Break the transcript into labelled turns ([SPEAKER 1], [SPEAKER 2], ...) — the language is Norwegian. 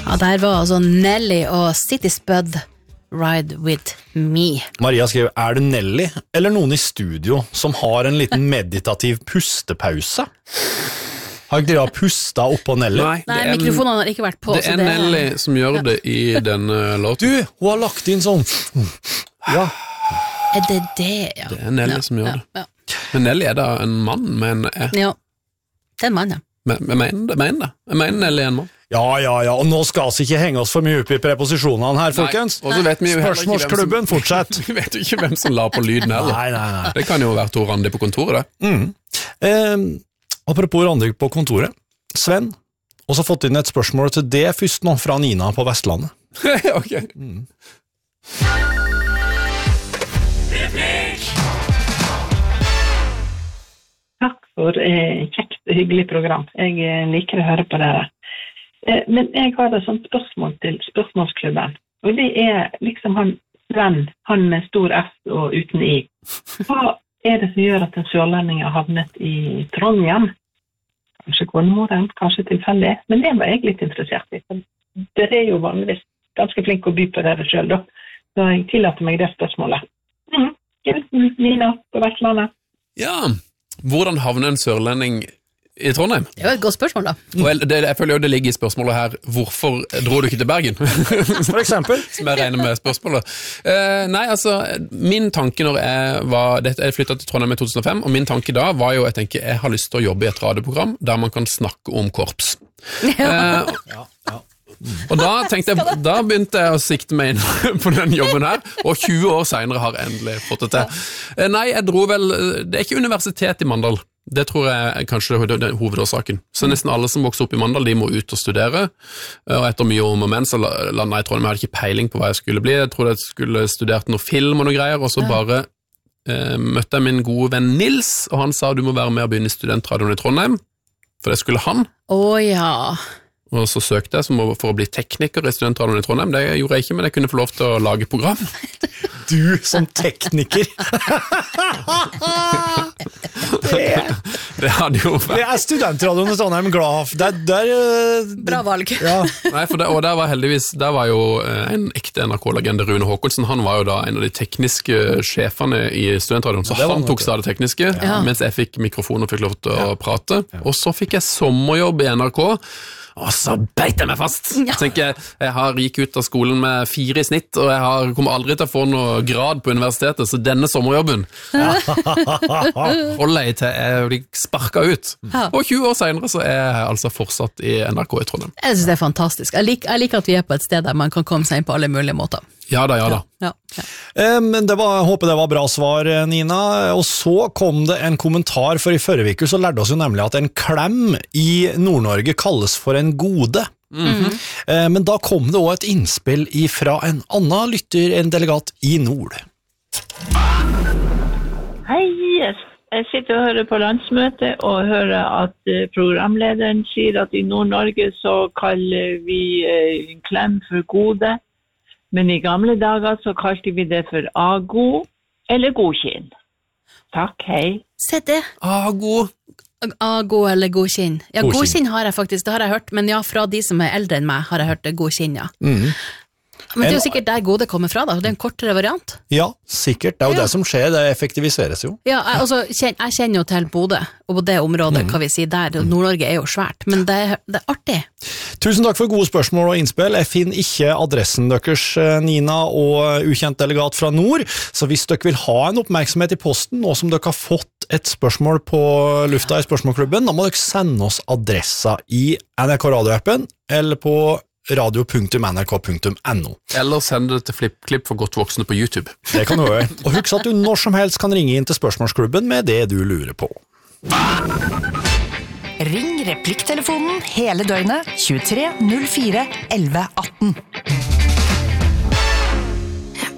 [SPEAKER 1] Ja, der var altså Nelly og City Spud, Ride With Me.
[SPEAKER 2] Maria skriver, det Nelly eller noen i studio som har en liten meditativ pustepause? Har ikke dere pustet opp på Nelly?
[SPEAKER 1] Nei, mikrofonene har ikke vært på.
[SPEAKER 3] Det Nelly som gjør det i den låten.
[SPEAKER 2] Du, hun har lagt inn sånn. Ja.
[SPEAKER 1] Det det, ja.
[SPEAKER 3] Det Nelly som gjør det.
[SPEAKER 1] Ja.
[SPEAKER 3] Men Nelly da en mann, men
[SPEAKER 1] Ja, det en mann, ja.
[SPEAKER 3] Jeg mener Nelly en mann.
[SPEAKER 2] Ja, og nå skal vi ikke henge oss for mye opp i preposisjonene her, folkens.
[SPEAKER 3] Og så vet vi jo
[SPEAKER 2] Spørsmålsklubben, fortsett.
[SPEAKER 3] Vi vet jo ikke hvem som la på lyden heller.
[SPEAKER 2] Nei.
[SPEAKER 3] Det kan jo være Tor Randi på kontoret, det.
[SPEAKER 2] Apropos Randi på kontoret. Sven, også fått inn et spørsmål til det først nå, fra Nina på Vestlandet.
[SPEAKER 3] Ok.
[SPEAKER 4] Takk for kjekt og hyggelig program. Jeg liker å høre på dere. Men jeg har et sånt spørsmål til spørsmålsklubben. Og det liksom han Sven, han med stor F og uten I. Hva det som gjør at en sørlending har havnet i Trondheim? Kanskje Kånemoren, kanskje tilfeldig. Men det var jeg litt interessert i. Dere jo vanligvis ganske flinke å by på dere selv, da. Så jeg tillater meg det spørsmålet. Nina på Vestlandet.
[SPEAKER 3] Ja, hvordan havner en sørlending i Trondheim?
[SPEAKER 1] Det var et godt spørsmål da.
[SPEAKER 3] Jeg føler jo det ligger i spørsmålet her, hvorfor dro du ikke til Bergen?
[SPEAKER 2] For eksempel.
[SPEAKER 3] Som jeg regner med spørsmålet. Nei, altså, min tanke når jeg flyttet til Trondheim i 2005, og min tanke da var jo, jeg har lyst til å jobbe i et radioprogram der man kan snakke om korps.
[SPEAKER 1] Ja.
[SPEAKER 3] Og da begynte jeg å sikte meg inn på den jobben her, og 20 år senere har jeg endelig fått det til. Nei, jeg dro vel, det ikke universitet i Mandal. Det tror jeg kanskje er hovedårsaken. Så nesten alle som vokser opp i Mandal, de må ut og studere, og etter mye om og men, så landet jeg i Trondheim. Jeg hadde ikke peiling på hva jeg skulle bli. Jeg trodde jeg skulle studert noe film og noe greier, og så bare møtte jeg min gode venn Nils, og han sa du må være med og begynne i studentradioen i Trondheim, for det skulle han.
[SPEAKER 1] Ja.
[SPEAKER 3] Og så søkte jeg for å bli tekniker i studentradioen i Trondheim. Det gjorde jeg ikke, men jeg kunne få lov til å lage program.
[SPEAKER 2] Du som tekniker.
[SPEAKER 3] Det hadde jo vært.
[SPEAKER 2] Det studentradioen i Trondheim glad.
[SPEAKER 1] Bra valg.
[SPEAKER 2] Ja.
[SPEAKER 3] Nei, og der var heldigvis, der var jo en ekte NRK-legende, Rune Håkonsen. Han var jo da en av de tekniske sjefene i studentradioen, så han tok seg av det tekniske, mens jeg fikk mikrofon og fikk lov til å prate. Og så fikk jeg sommerjobb i NRK, og så beit jeg meg fast. Jeg gikk ut av skolen med 4 i snitt, og jeg kommer aldri til å få noe grad på universitetet, så denne sommerjobben holder jeg til jeg blir sparket ut. Og 20 år senere så jeg altså fortsatt i NRK i Trondheim.
[SPEAKER 1] Jeg synes det fantastisk. Jeg liker at vi på et sted der man kan komme seg inn på alle mulige måter.
[SPEAKER 3] Ja da.
[SPEAKER 2] Men håper det var bra svar, Nina. Og så kom det en kommentar, for i forrige uke så lærte oss jo nemlig at en klem i Nord-Norge kalles for en gode. Men da kom det også et innspill fra en annen lytter, en delegat i nord.
[SPEAKER 5] Hei, jeg sitter og hører på landsmøtet og hører at programlederen sier at i Nord-Norge så kaller vi en klem for gode. Men i gamle dager så kalte vi det for ago eller godkinn. Takk, hei.
[SPEAKER 1] Se det.
[SPEAKER 3] Ago
[SPEAKER 1] eller godkinn. Ja, godkinn har jeg faktisk, det har jeg hørt, men ja, fra de som er eldre enn meg har jeg hørt det godkinn, ja. Men det er jo sikkert der gode kommer fra da, det er en kortere variant.
[SPEAKER 2] Ja, sikkert, det er jo det som skjer, det effektiviseres jo.
[SPEAKER 1] Ja, jeg kjenner jo til Bodø, og på det området, hva vi sier der, Nord-Norge er jo svært, men det er artig.
[SPEAKER 2] Tusen takk for gode spørsmål og innspill. Jeg finner ikke adressen deres, Nina og ukjent delegat fra nord, så hvis dere vil ha en oppmerksomhet i posten, nå som dere har fått et spørsmål på lufta i spørsmålklubben, da må dere sende oss adressa i NRK Radio-appen, eller på radio.nrk.no.
[SPEAKER 3] Eller send det til FlippKlipp for godt voksne på YouTube.
[SPEAKER 2] Det kan du gjøre. Og husk at du når som helst kan ringe inn til spørsmålsklubben med det du lurer på.
[SPEAKER 6] Ring replikktelefonen hele døgnet 23 04 11 18.